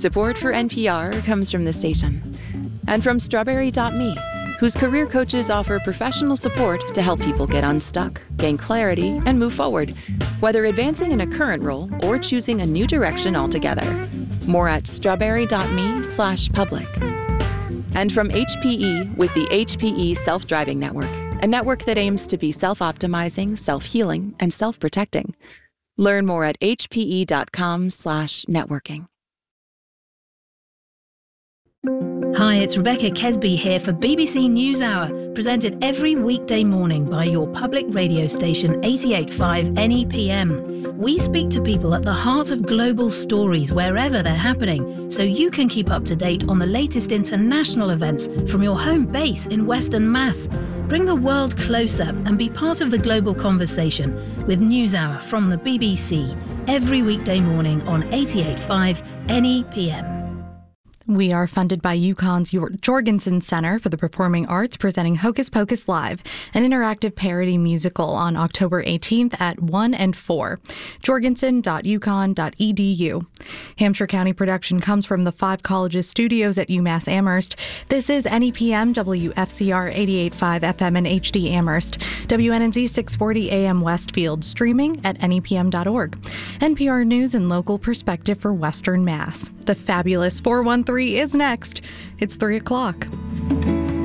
Support for NPR comes from the station and from Strawberry.me, whose career coaches offer professional support to help people get unstuck, gain clarity, and move forward, whether advancing in a current role or choosing a new direction altogether. More at strawberry.me/public. And from HPE with the HPE Self-Driving Network, a network that aims to be self-optimizing, self-healing, and self-protecting. Learn more at hpe.com/networking. Hi, it's Rebecca Kesby here for BBC NewsHour, presented every weekday morning by your public radio station 88.5 NEPM. We speak to people at the heart of global stories wherever they're happening, so you can keep up to date on the latest international events from your home base in Western Mass. Bring the world closer and be part of the global conversation with NewsHour from the BBC, every weekday morning on 88.5 NEPM. We are funded by UConn's Jorgensen Center for the Performing Arts, presenting Hocus Pocus Live, an interactive parody musical on October 18th at 1 and 4. jorgensen.uconn.edu. Hampshire County production comes from the Five Colleges studios at UMass Amherst. This is NEPM, WFCR 88.5 FM and HD Amherst, WNNZ 640 AM Westfield, streaming at nepm.org. NPR News and local perspective for Western Mass. The fabulous 413 is next. It's 3 o'clock.